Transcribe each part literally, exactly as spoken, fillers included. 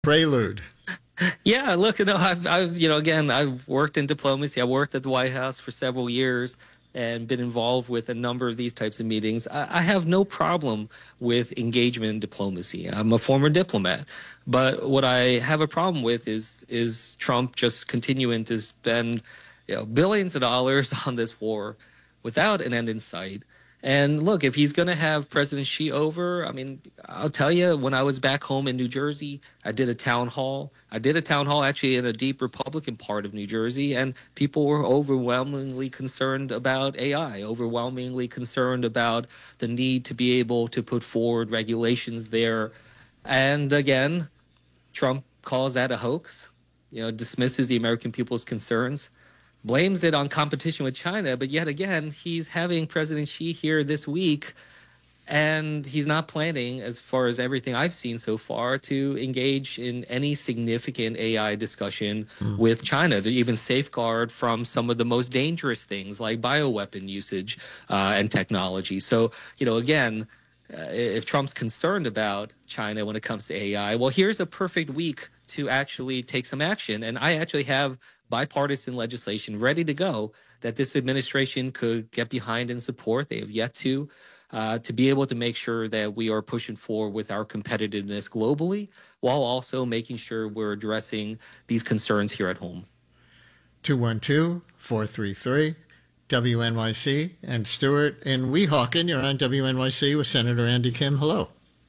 prelude. Yeah, look, no, I've, I've, you know, again, I've worked in diplomacy. I worked at the White House for several years and been involved with a number of these types of meetings. I, I have no problem with engagement in diplomacy. I'm a former diplomat, but what I have a problem with is is Trump just continuing to spend, you know, billions of dollars on this war without an end in sight. And look, if he's going to have President Xi over, I mean, I'll tell you, when I was back home in New Jersey, I did a town hall. I did a town hall actually in a deep Republican part of New Jersey, and people were overwhelmingly concerned about A I, overwhelmingly concerned about the need to be able to put forward regulations there. And again, Trump calls that a hoax, you know, dismisses the American people's concerns, blames it on competition with China, but yet again, he's having President Xi here this week, and he's not planning, as far as everything I've seen so far, to engage in any significant A I discussion mm. with China, to even safeguard from some of the most dangerous things like bioweapon usage uh, and technology. So, you know, again, uh, if Trump's concerned about China when it comes to A I, well, here's a perfect week to actually take some action. And I actually have bipartisan legislation ready to go that this administration could get behind and support. They have yet to, uh, to be able to make sure that we are pushing forward with our competitiveness globally, while also making sure we're addressing these concerns here at home. two one two, four three three, W N Y C. And Stuart in Weehawken, you're on W N Y C with Senator Andy Kim. Hello.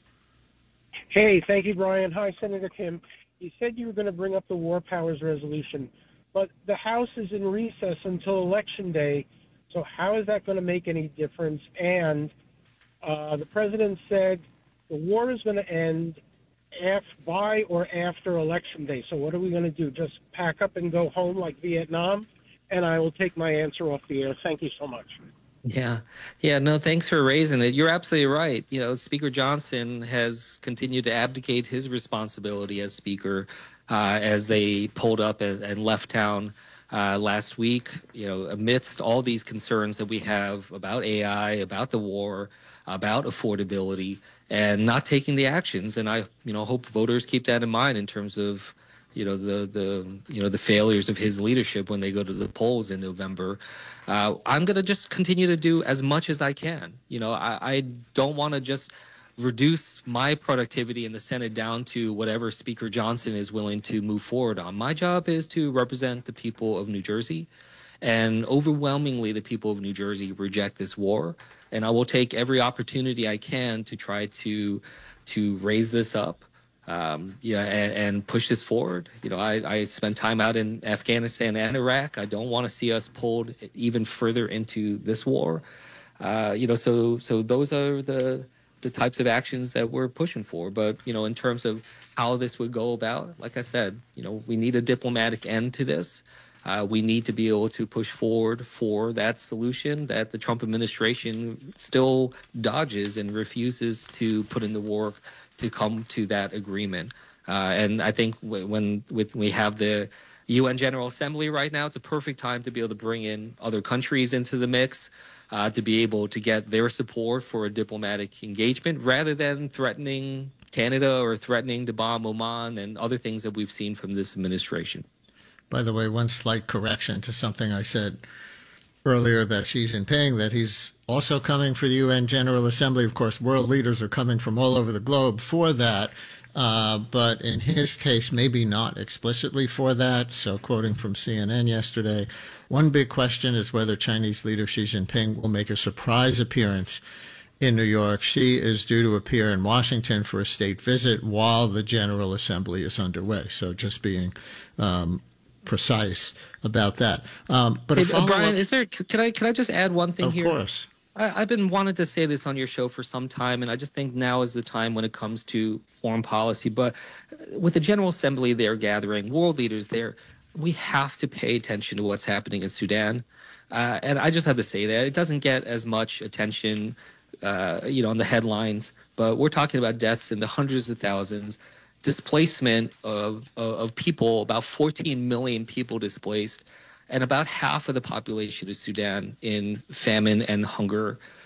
Hey, thank you, Brian. Hi, Senator Kim. You said you were going to bring up the War Powers Resolution, but the House is in recess until Election Day, so how is that going to make any difference? And uh, the president said the war is going to end af- by or after Election Day, so what are we going to do? Just pack up and go home like Vietnam? And I will take my answer off the air. Thank you so much. Yeah. Yeah. No, thanks for raising it. You're absolutely right. You know, Speaker Johnson has continued to abdicate his responsibility as Speaker uh, as they pulled up and, and left town uh, last week, you know, amidst all these concerns that we have about A I, about the war, about affordability, and not taking the actions. And I, you know, hope voters keep that in mind in terms of, you know, the, the, you know, the failures of his leadership when they go to the polls in November. Uh, I'm going to just continue to do as much as I can. You know, I, I don't want to just reduce my productivity in the Senate down to whatever Speaker Johnson is willing to move forward on. My job is to represent the people of New Jersey, and overwhelmingly the people of New Jersey reject this war. And I will take every opportunity I can to try to to raise this up. Um, yeah, and, and push this forward. You know, I, I spent time out in Afghanistan and Iraq. I don't want to see us pulled even further into this war. Uh, you know, so so those are the the types of actions that we're pushing for. But, you know, in terms of how this would go about, like I said, you know, we need a diplomatic end to this. Uh, we need to be able to push forward for that solution that the Trump administration still dodges and refuses to put in the work to come to that agreement. Uh, and I think w- when with, we have the U N General Assembly right now, it's a perfect time to be able to bring in other countries into the mix, uh, to be able to get their support for a diplomatic engagement rather than threatening Canada or threatening to bomb Oman and other things that we've seen from this administration. By the way, one slight correction to something I said earlier about Xi Jinping, that he's also coming for the U N General Assembly. Of course, world leaders are coming from all over the globe for that, uh, but in his case, maybe not explicitly for that. So quoting from C N N yesterday, one big question is whether Chinese leader Xi Jinping will make a surprise appearance in New York. Xi is due to appear in Washington for a state visit while the General Assembly is underway. So just being um, precise about that. Um, but hey, Brian, is there? Can I can I just add one thing of here? Of course. I, I've been wanting to say this on your show for some time, and I just think now is the time when it comes to foreign policy. But with the General Assembly there gathering, world leaders there, we have to pay attention to what's happening in Sudan. Uh, and I just have to say that it doesn't get as much attention, uh, you know, on the headlines. But we're talking about deaths in the hundreds of thousands, displacement of, of, of people, about fourteen million people displaced, and about half of the population of Sudan in famine and hunger.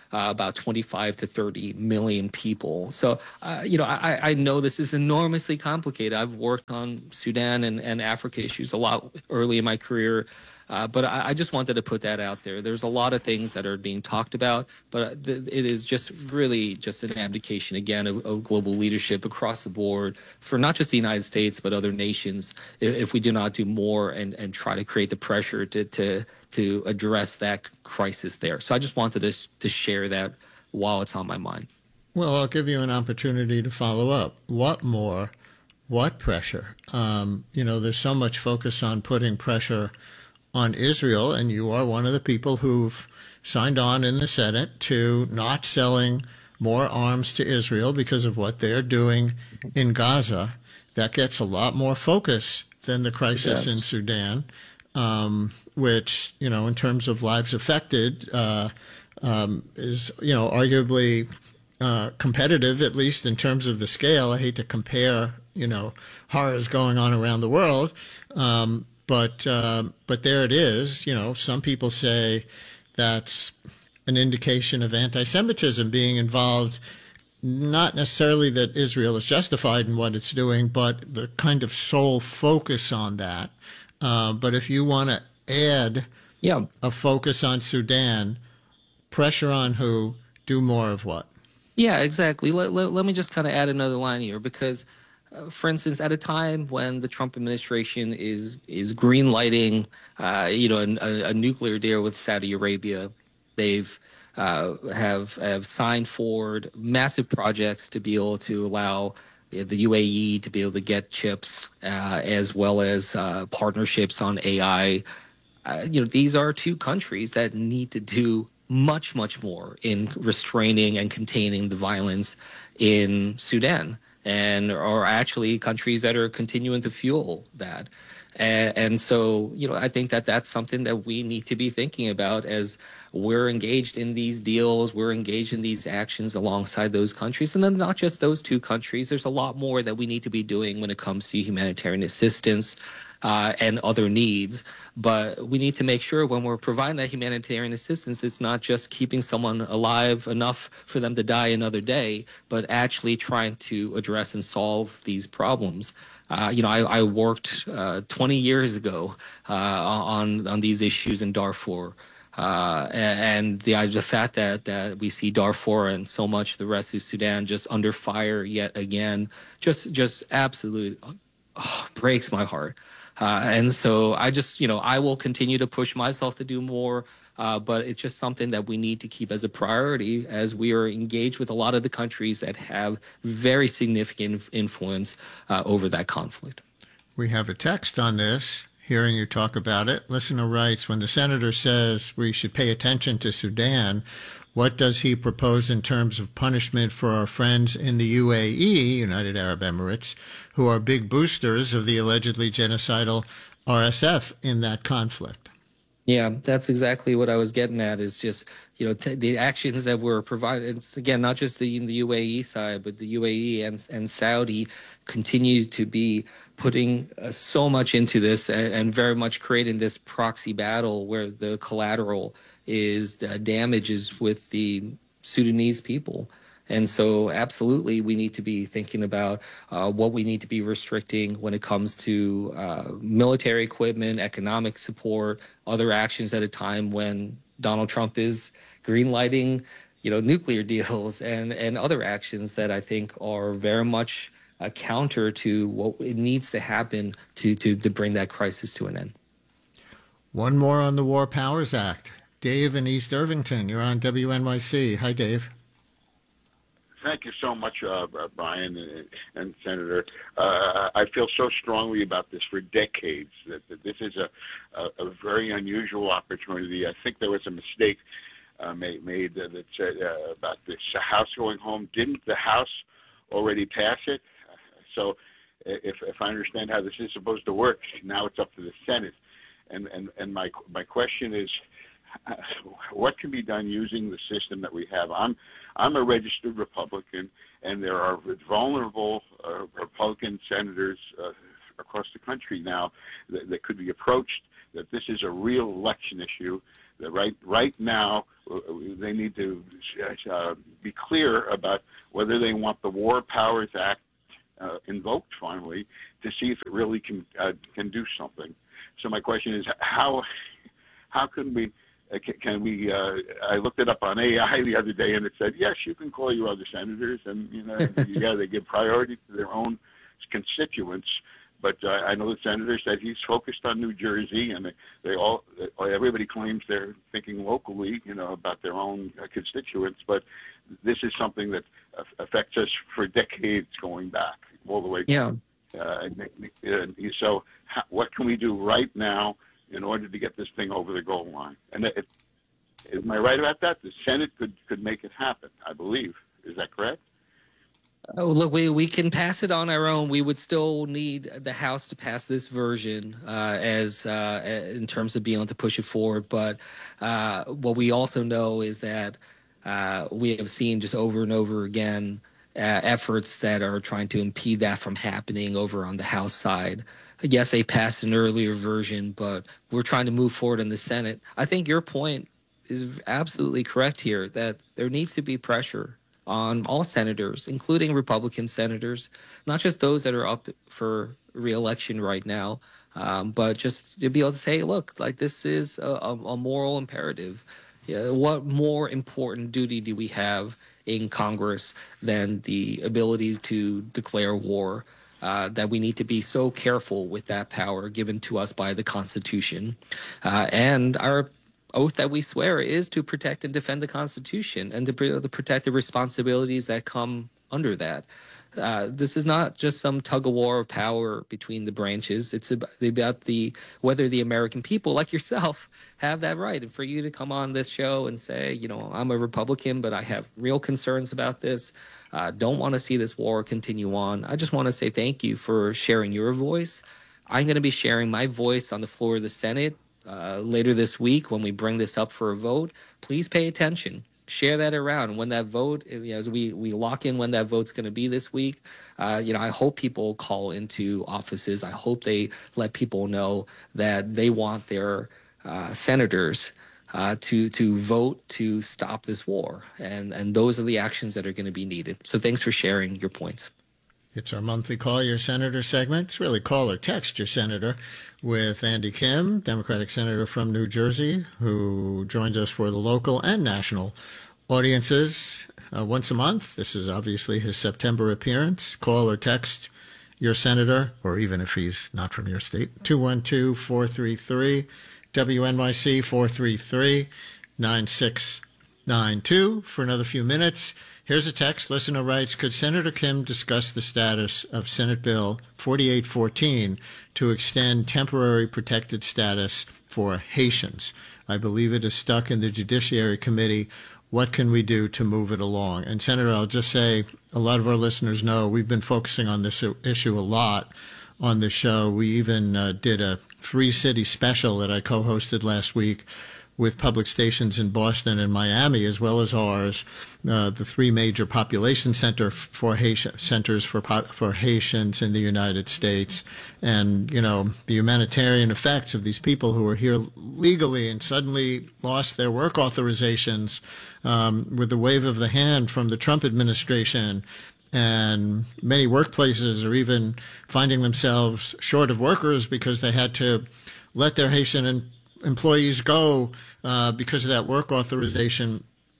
uh, about twenty-five to thirty million people. So, uh, you know, I, I know this is enormously complicated. I've worked on Sudan and, and Africa issues a lot early in my career. Uh, but I, I just wanted to put that out there. There's a lot of things that are being talked about, but th- it is just really just an abdication, again, of, of global leadership across the board for not just the United States, but other nations, if, if we do not do more and, and try to create the pressure to, to, to address that crisis there. So I just wanted to, to share that while it's on my mind. Well, I'll give you an opportunity to follow up. What more? What pressure? Um, you know, there's so much focus on putting pressure on Israel, and you are one of the people who've signed on in the Senate to not selling more arms to Israel because of what they're doing in Gaza. That gets a lot more focus than the crisis Yes. in Sudan, um, which, you know, in terms of lives affected, uh, um, is, you know, arguably uh, competitive, at least in terms of the scale. I hate to compare, you know, horrors going on around the world, um, But uh, but there it is. You know, some people say that's an indication of anti-Semitism being involved. Not necessarily that Israel is justified in what it's doing, but the kind of sole focus on that. Uh, but if you want to add Yeah. a focus on Sudan, pressure on who? Do more of what? Yeah, exactly. Let, let, let me just kind of add another line here because, uh, for instance, at a time when the Trump administration is is green lighting, uh, you know, a, a nuclear deal with Saudi Arabia, they've uh, have have signed forward massive projects to be able to allow the U A E to be able to get chips, uh, as well as uh, partnerships on A I. Uh, you know, these are two countries that need to do much, much more in restraining and containing the violence in Sudan, and are actually countries that are continuing to fuel that. And, and so, you know, I think that that's something that we need to be thinking about as we're engaged in these deals, we're engaged in these actions alongside those countries. And then not just those two countries, there's a lot more that we need to be doing when it comes to humanitarian assistance, uh, and other needs. But we need to make sure when we're providing that humanitarian assistance, it's not just keeping someone alive enough for them to die another day, but actually trying to address and solve these problems. Uh, you know, I, I worked uh, twenty years ago uh, on on these issues in Darfur. Uh, and the, the fact that, that we see Darfur and so much of the rest of Sudan just under fire yet again, just just absolutely oh, breaks my heart. Uh, and so I just, you know, I will continue to push myself to do more, uh, but it's just something that we need to keep as a priority as we are engaged with a lot of the countries that have very significant influence uh, over that conflict. We have a text on this. Hearing you talk about it, listener writes, when the senator says we should pay attention to Sudan, what does he propose in terms of punishment for our friends in the U A E, United Arab Emirates, who are big boosters of the allegedly genocidal R S F in that conflict? Yeah, that's exactly what I was getting at is just, you know, t- the actions that were provided. It's, again, not just the, the U A E side, but the U A E and, and Saudi continue to be putting uh, so much into this and, and very much creating this proxy battle where the collateral is uh, damages with the Sudanese people. And so absolutely we need to be thinking about uh, what we need to be restricting when it comes to uh, military equipment, economic support, other actions at a time when Donald Trump is greenlighting, you know, nuclear deals and, and other actions that I think are very much a counter to what it needs to happen to, to, to bring that crisis to an end. One more on the War Powers Act. Dave in East Irvington, you're on W N Y C. Hi, Dave. Thank you so much, uh, Brian and, and Senator. Uh, I feel so strongly about this for decades, that, that this is a, a, a very unusual opportunity. I think there was a mistake uh, made, made uh, that said uh, about this House going home. Didn't the House already pass it? So if, if I understand how this is supposed to work, now it's up to the Senate. And, and, and my, my question is, uh, what can be done using the system that we have? I'm I'm a registered Republican, and there are vulnerable uh, Republican senators uh, across the country now that, that could be approached, that this is a real election issue, that right right now uh, they need to uh, be clear about whether they want the War Powers Act uh, invoked finally to see if it really can uh, can do something. So my question is, how how can we uh, can, can we? Uh, I looked it up on A I the other day, and it said yes, you can call your other senators, and you know, yeah, they give priority to their own constituents. But uh, I know the senator said he's focused on New Jersey, and they, they all, everybody claims they're thinking locally, you know, about their own uh, constituents. But this is something that uh, affects us for decades going back, all the way. Yeah. Uh, so, how, what can we do right now in order to get this thing over the goal line? And it, am I right about that? The Senate could could make it happen, I believe. Is that correct? Oh, look, we, we can pass it on our own. We would still need the House to pass this version uh, as uh, in terms of being able to push it forward. But uh, what we also know is that uh, we have seen just over and over again uh, efforts that are trying to impede that from happening over on the House side. Yes, they passed an earlier version, but we're trying to move forward in the Senate. I think your point is absolutely correct here, that there needs to be pressure on all senators, including Republican senators, not just those that are up for re-election right now, um, but just to be able to say, look, like this is a, a moral imperative. Yeah, what more important duty do we have in Congress than the ability to declare war? Uh, that we need to be so careful with that power given to us by the Constitution. Uh, and our oath that we swear is to protect and defend the Constitution and to, to protect the responsibilities that come under that. Uh, this is not just some tug of war of power between the branches. It's about, about the whether the American people, like yourself, have that right. And for you to come on this show and say, you know, I'm a Republican, but I have real concerns about this. Uh, don't want to see this war continue on. I just want to say thank you for sharing your voice. I'm going to be sharing my voice on the floor of the Senate uh, later this week when we bring this up for a vote. Please pay attention. Share that around. When that vote, you know, as we, we lock in when that vote's going to be this week, uh, you know, I hope people call into offices. I hope they let people know that they want their uh, senators uh, to to vote to stop this war. And, and those are the actions that are going to be needed. So thanks for sharing your points. It's our monthly Call Your Senator segment. It's really call or text your senator with Andy Kim, Democratic Senator from New Jersey, who joins us for the local and national audiences uh, once a month. This is obviously his September appearance. Call or text your senator, or even if he's not from your state, two one two, four three three, W N Y C, four three three, nine six nine two for another few minutes. Here's a text. Listener writes, could Senator Kim discuss the status of Senate Bill forty-eight fourteen to extend temporary protected status for Haitians? I believe it is stuck in the Judiciary Committee. What can we do to move it along? And Senator, I'll just say, a lot of our listeners know we've been focusing on this issue a lot on the show. We even uh, did a Free City special that I co-hosted last week with public stations in Boston and Miami, as well as ours, uh, the three major population center for Haitian, centers for for Haitians in the United States, and you know the humanitarian effects of these people who are here legally and suddenly lost their work authorizations um, with the wave of the hand from the Trump administration. And many workplaces are even finding themselves short of workers because they had to let their Haitian and employees go uh, because of that work authorization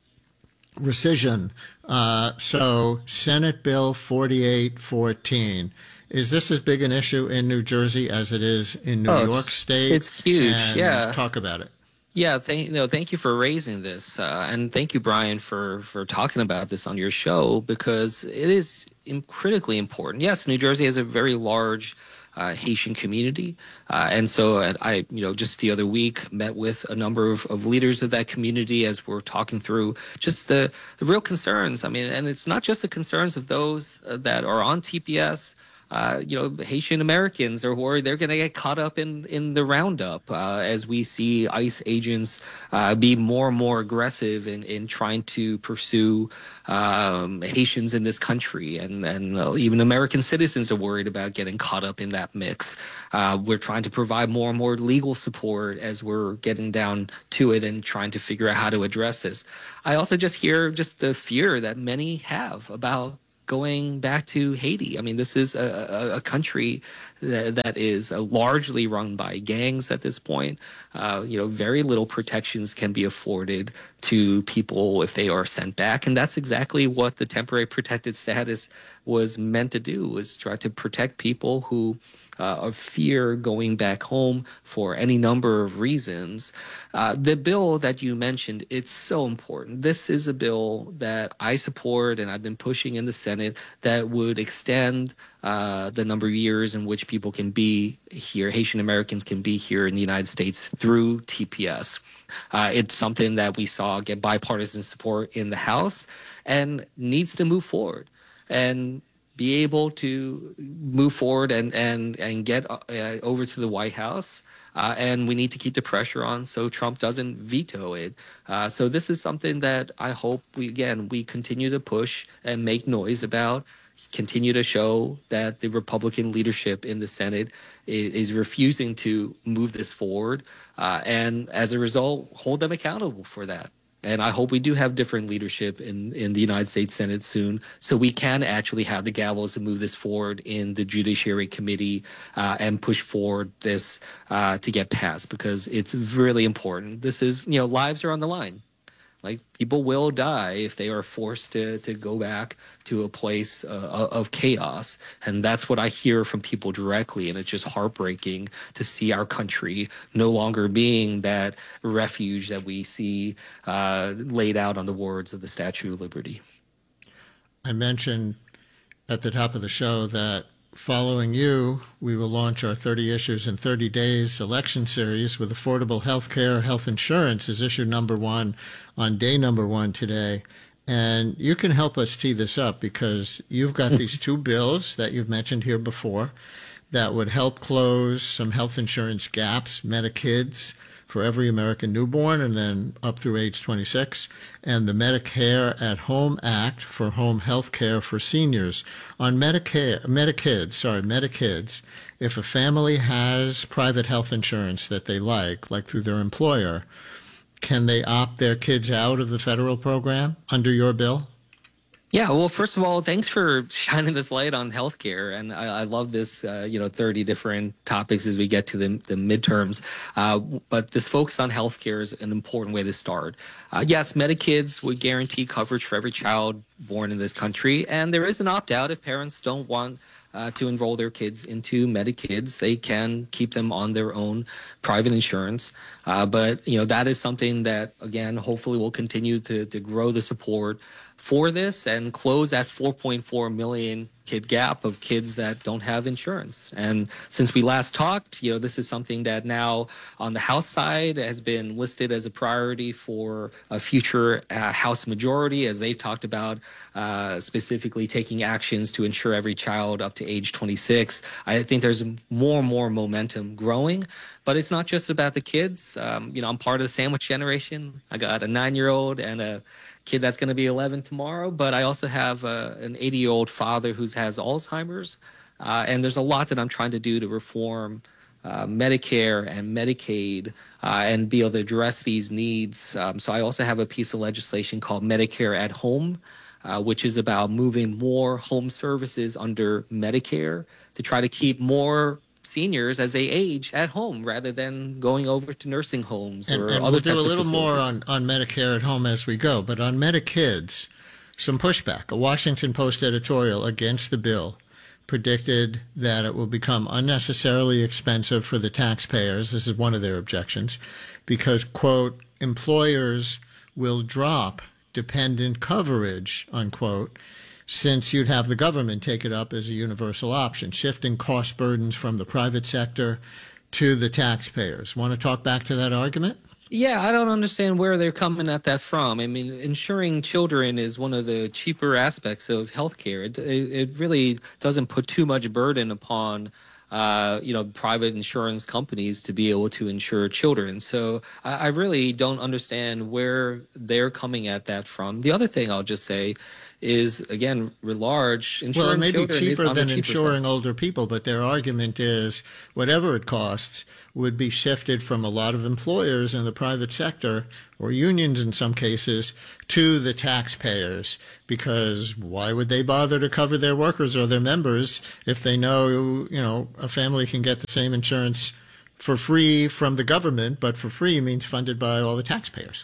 rescission. Uh, so Senate Bill forty-eight fourteen. Is this as big an issue in New Jersey as it is in New oh, York State? It's huge. And yeah. Talk about it. Yeah, thank, no, thank you for raising this. Uh, and thank you, Brian, for, for talking about this on your show, because it is critically important. Yes, New Jersey has a very large Uh, Haitian community. Uh, and so I, you know, just the other week met with a number of, of leaders of that community as we're talking through just the, the real concerns. I mean, and it's not just the concerns of those uh, that are on T P S, uh, you know, Haitian Americans are worried they're going to get caught up in, in the roundup uh, as we see ICE agents uh, be more and more aggressive in, in trying to pursue um, Haitians in this country. And, and uh, even American citizens are worried about getting caught up in that mix. Uh, we're trying to provide more and more legal support as we're getting down to it and trying to figure out how to address this. I also just hear just the fear that many have about going back to Haiti. I mean, this is a, a, a country that, that is uh, largely run by gangs at this point. Uh, you know, very little protections can be afforded to people if they are sent back. And that's exactly what the temporary protected status was meant to do, was try to protect people who Uh, of fear going back home for any number of reasons. Uh, the bill that you mentioned, it's so important. This is a bill that I support and I've been pushing in the Senate that would extend uh, the number of years in which people can be here, Haitian Americans can be here in the United States through T P S. Uh, it's something that we saw get bipartisan support in the House and needs to move forward. And be able to move forward and and and get uh, over to the White House, uh, and we need to keep the pressure on so Trump doesn't veto it. Uh, so this is something that I hope we again we continue to push and make noise about. Continue to show that the Republican leadership in the Senate is, is refusing to move this forward, uh, and as a result, hold them accountable for that. And I hope we do have different leadership in, in the United States Senate soon, so we can actually have the gavels to move this forward in the Judiciary Committee uh, and push forward this uh, to get passed, because it's really important. This is, you know, lives are on the line. Like, people will die if they are forced to, to go back to a place uh, of chaos. And that's what I hear from people directly. And it's just heartbreaking to see our country no longer being that refuge that we see uh, laid out on the words of the Statue of Liberty. I mentioned at the top of the show that following you, we will launch our thirty Issues in thirty days election series with affordable health care. Health insurance is issue number one on day number one today. And you can help us tee this up, because you've got these two bills that you've mentioned here before that would help close some health insurance gaps, Medikids for every American newborn and then up through age twenty-six, and the Medicare at Home Act for home health care for seniors. On Medicare, Medikids, sorry, Medikids, if a family has private health insurance that they like, like through their employer, can they opt their kids out of the federal program under your bill? Yeah, well, first of all, thanks for shining this light on healthcare, and I, I love this. Uh, you know, thirty different topics as we get to the, the midterms. Uh, but this focus on healthcare is an important way to start. Uh, yes, Medikids would guarantee coverage for every child born in this country, and there is an opt-out if parents don't want Uh, to enroll their kids into Medikids. They can keep them on their own private insurance. Uh, but, you know, that is something that, again, hopefully will continue to, to grow the support for this and close that four point four million kid gap of kids that don't have insurance. And since we last talked, you know, this is something that now on the House side has been listed as a priority for a future uh, House majority, as they've talked about uh, specifically taking actions to ensure every child up to age twenty-six. I think there's more and more momentum growing, but it's not just about the kids. Um, you know, I'm part of the sandwich generation. I got a nine-year-old and a kid that's going to be eleven tomorrow, but I also have uh, an eighty-year-old father who has Alzheimer's, uh, and there's a lot that I'm trying to do to reform uh, Medicare and Medicaid uh, and be able to address these needs. Um, so I also have a piece of legislation called Medicare at Home, uh, which is about moving more home services under Medicare to try to keep more seniors as they age at home rather than going over to nursing homes and, or and other we'll do a little facilities. more on, on Medicare at Home as we go, but on Medikids, some pushback. A Washington Post editorial against the bill predicted that it will become unnecessarily expensive for the taxpayers. This is one of their objections, because, quote, employers will drop dependent coverage, unquote, since you'd have the government take it up as a universal option, shifting cost burdens from the private sector to the taxpayers. Want to talk back to that argument? Yeah, I don't understand where they're coming at that from. I mean, insuring children is one of the cheaper aspects of healthcare. It, it, it really doesn't put too much burden upon, uh, you know, private insurance companies to be able to insure children. So I, I really don't understand where they're coming at that from. The other thing I'll just say is, again, writ large, Well, it insuring may be children is cheaper on the than cheaper insuring side. older people, but their argument is whatever it costs would be shifted from a lot of employers in the private sector, or unions in some cases, to the taxpayers. Because why would they bother to cover their workers or their members if they know, you know, a family can get the same insurance for free from the government, but for free means funded by all the taxpayers?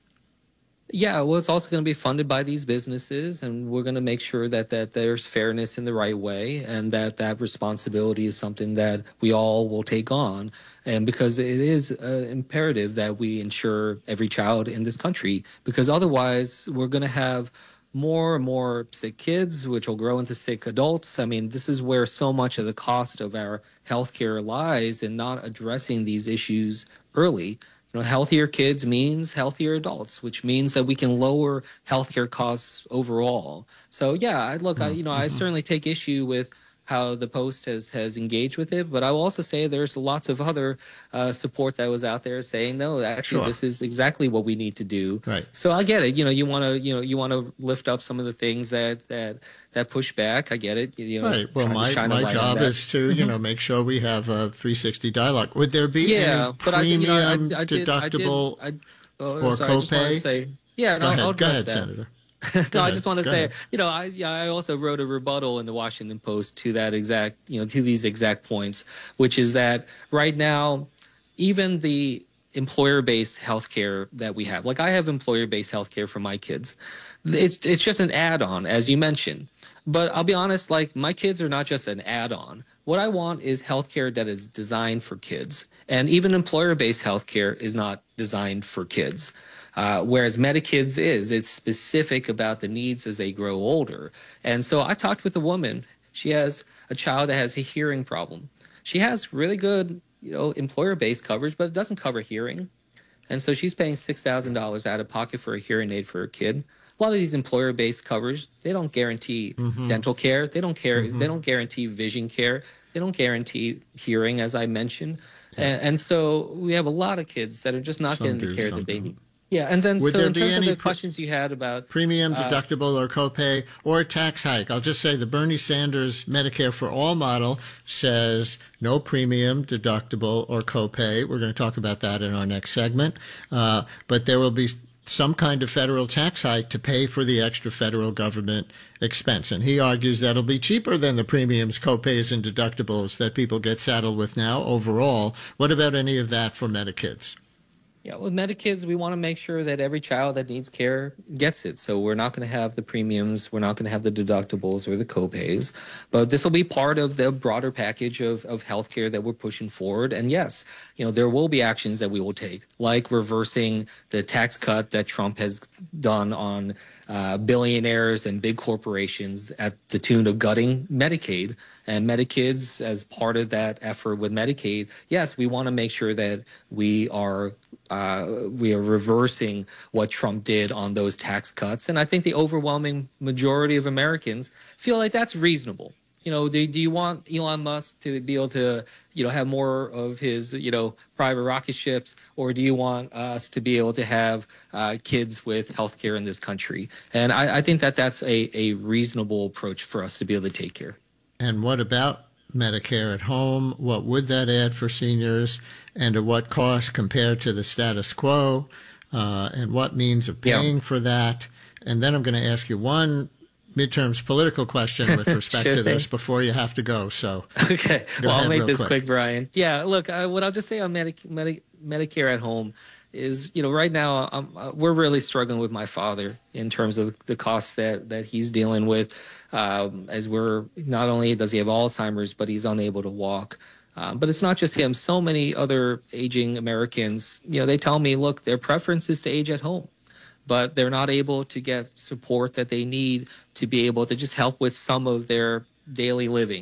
Yeah, well, it's also going to be funded by these businesses, and we're going to make sure that that there's fairness in the right way, and that that responsibility is something that we all will take on. And because it is uh, imperative that we insure every child in this country, because otherwise we're going to have more and more sick kids, which will grow into sick adults. I mean, this is where so much of the cost of our healthcare lies in not addressing these issues early. You know, healthier kids means healthier adults, which means that we can lower healthcare costs overall. So, yeah, I look, I, you know, I Mm-hmm. certainly take issue with how the Post has has engaged with it, but I will also say there's lots of other uh, support that was out there saying, no, actually, Sure. this is exactly what we need to do. Right. So I get it. You know, you want to, you know, you want to lift up some of the things that that that push back. I get it. You know, Right. Well, try- my, shine a my light on job that. is to, you know, make sure we have a three sixty dialogue. Would there be Yeah, any but I, you know, I, premium I did, I did, deductible I, oh, or sorry, I just want copay? to say, yeah, no, Go ahead. I'll Go address ahead, that. Senator. no, Go I ahead. just want to Go say, ahead. you know, I yeah, I also wrote a rebuttal in the Washington Post to that exact, you know, to these exact points, which is that right now, even the employer-based healthcare that we have, like I have employer-based healthcare for my kids, it's it's just an add-on, as you mentioned. But I'll be honest, like my kids are not just an add-on. What I want is healthcare that is designed for kids, and even employer-based healthcare is not designed for kids. Uh, whereas Medikids is, it's specific about the needs as they grow older. And so I talked with a woman. She has a child that has a hearing problem. She has really good, you know, employer-based coverage, but it doesn't cover hearing. And so she's paying six thousand dollars out of pocket for a hearing aid for her kid. A lot of these employer-based coverage, they don't guarantee Mm-hmm. dental care. They don't care. Mm-hmm. They don't guarantee vision care. They don't guarantee hearing, as I mentioned. And, and so we have a lot of kids that are just not Some getting do, the care some that they don't. need. Yeah, and then Would so there in be terms of any the pr- questions you had about Premium, uh, deductible, or copay, or a tax hike? I'll just say the Bernie Sanders Medicare for All model says no premium, deductible, or copay. We're going to talk about that in our next segment. Uh, but there will be some kind of federal tax hike to pay for the extra federal government expense. And he argues that'll be cheaper than the premiums, copays, and deductibles that people get saddled with now overall. What about any of that for Medikids? Yeah, with Medikids, we want to make sure that every child that needs care gets it. So we're not going to have the premiums, we're not going to have the deductibles or the copays, but this will be part of the broader package of, of healthcare that we're pushing forward. And yes, you know, there will be actions that we will take, like reversing the tax cut that Trump has done on uh, billionaires and big corporations at the tune of gutting Medicaid. And Medikids, as part of that effort with Medicaid, yes, we want to make sure that we are uh, we are reversing what Trump did on those tax cuts. And I think the overwhelming majority of Americans feel like that's reasonable. You know, do, do you want Elon Musk to be able to, you know, have more of his, you know, private rocket ships, or do you want us to be able to have uh, kids with healthcare in this country? And I, I think that that's a, a reasonable approach for us to be able to take care. And what about Medicare at home? What would that add for seniors, and at what cost compared to the status quo? Uh, and what means of paying Yeah. for that? And then I'm going to ask you one midterms political question with respect Sure to this thing. before you have to go. So Okay. Go Well, I'll ahead make real this quick. quick, Brian. Yeah. Look, I, what I'll just say on Medi- Medi- Medicare at home is, you know, right now um, uh, we're really struggling with my father in terms of the costs that, that he's dealing with. Um, as we're not only does he have Alzheimer's, but he's unable to walk. Um, but it's not just him. So many other aging Americans, you know, they tell me, look, their preference is to age at home, but they're not able to get support that they need to be able to just help with some of their daily living.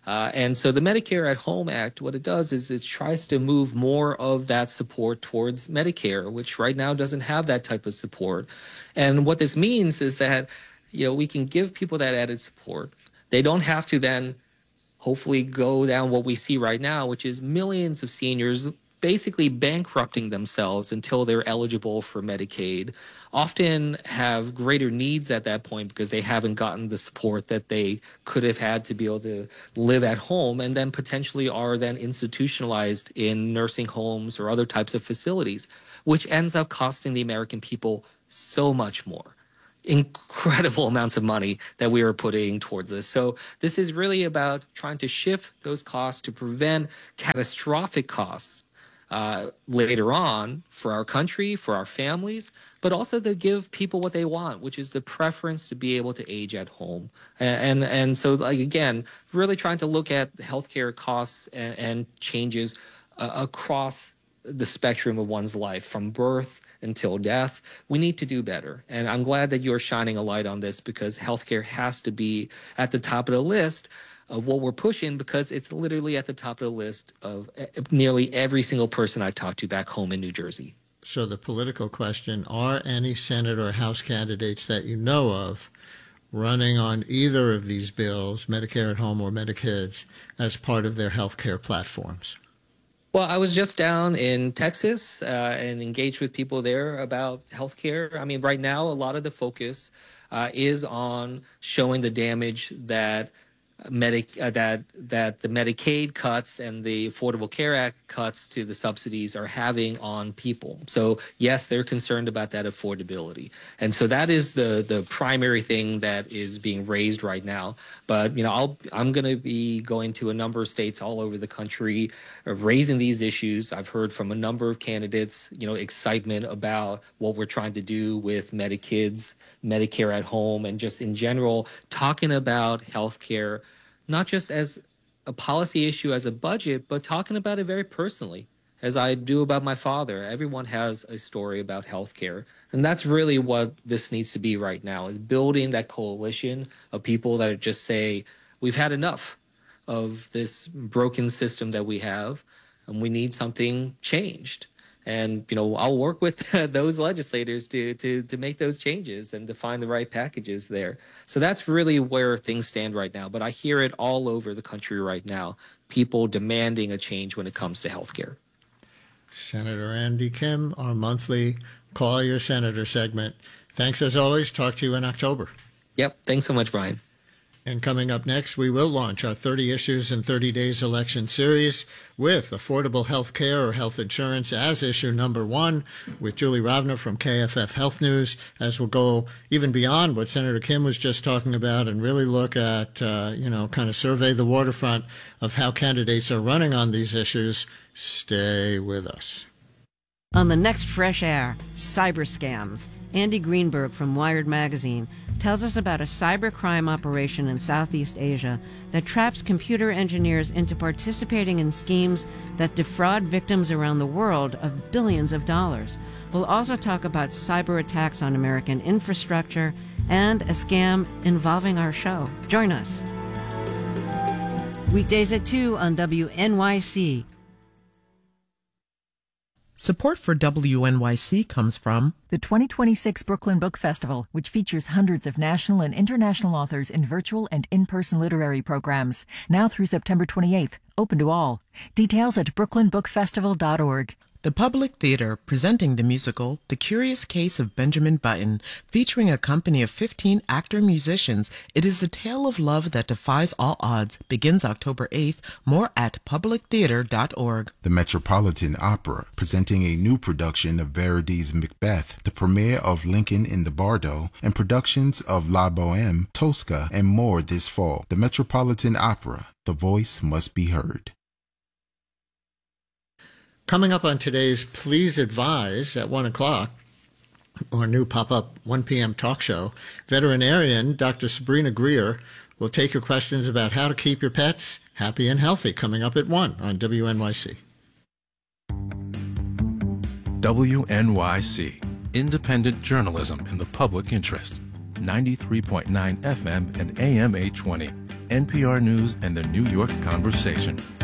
Uh, and so the Medicare at Home Act, what it does is it tries to move more of that support towards Medicare, which right now doesn't have that type of support. And what this means is that, you know, we can give people that added support. They don't have to then hopefully go down what we see right now, which is millions of seniors basically bankrupting themselves until they're eligible for Medicaid, often have greater needs at that point because they haven't gotten the support that they could have had to be able to live at home, and then potentially are then institutionalized in nursing homes or other types of facilities, which ends up costing the American people so much more. Incredible amounts of money that we are putting towards this. So this is really about trying to shift those costs to prevent catastrophic costs Uh, later on for our country, for our families, but also to give people what they want, which is the preference to be able to age at home. And and, and so, like, again, really trying to look at healthcare costs and, and changes uh, across the spectrum of one's life, from birth until death. We need to do better. And I'm glad that you're shining a light on this, because healthcare has to be at the top of the list of what we're pushing, because it's literally at the top of the list of nearly every single person I talk to back home in New Jersey. So the political question, are any Senate or House candidates that you know of running on either of these bills, Medicare at Home or Medikids, as part of their health care platforms? Well, I was just down in Texas uh, and engaged with people there about health care. I mean, right now, a lot of the focus uh, is on showing the damage that Medic, uh, that that the Medicaid cuts and the Affordable Care Act cuts to the subsidies are having on people. So yes, they're concerned about that affordability, and so that is the the primary thing that is being raised right now. But you know, I'll I'm going to be going to a number of states all over the country, uh, raising these issues. I've heard from a number of candidates, you know, excitement about what we're trying to do with Medikids, Medicare at Home, and just in general talking about healthcare, not just as a policy issue, as a budget, but talking about it very personally, as I do about my father. Everyone has a story about healthcare, and that's really what this needs to be right now, is building that coalition of people that just say, we've had enough of this broken system that we have, and we need something changed. And, you know, I'll work with those legislators to, to, to make those changes and to find the right packages there. So that's really where things stand right now. But I hear it all over the country right now, people demanding a change when it comes to healthcare. Senator Andy Kim, our monthly Call Your Senator segment. Thanks as always. Talk to you in October. Yep. Thanks so much, Brian. And coming up next, we will launch our thirty Issues in thirty Days election series with affordable health care or health insurance as issue number one with Julie Ravner from K F F Health News, as we'll go even beyond what Senator Kim was just talking about and really look at, uh, you know, kind of survey the waterfront of how candidates are running on these issues. Stay with us. On the next Fresh Air, cyber scams, Andy Greenberg from Wired Magazine tells us about a cybercrime operation in Southeast Asia that traps computer engineers into participating in schemes that defraud victims around the world of billions of dollars. We'll also talk about cyber attacks on American infrastructure and a scam involving our show. Join us. Weekdays at two on W N Y C. Support for W N Y C comes from the twenty twenty-six Brooklyn Book Festival, which features hundreds of national and international authors in virtual and in-person literary programs. Now through September twenty-eighth, open to all. Details at brooklyn book festival dot org. The Public Theater, presenting the musical The Curious Case of Benjamin Button, featuring a company of fifteen actor-musicians. It is a tale of love that defies all odds. Begins October eighth. More at public theater dot org. The Metropolitan Opera, presenting a new production of Verdi's Macbeth, the premiere of Lincoln in the Bardo, and productions of La Boheme, Tosca, and more this fall. The Metropolitan Opera, the voice must be heard. Coming up on today's Please Advise at one o'clock, our new pop-up one p.m. talk show, veterinarian Doctor Sabrina Greer will take your questions about how to keep your pets happy and healthy, coming up at one on W N Y C. W N Y C, independent journalism in the public interest, ninety-three point nine F M and A M eight twenty. N P R News and the New York Conversation.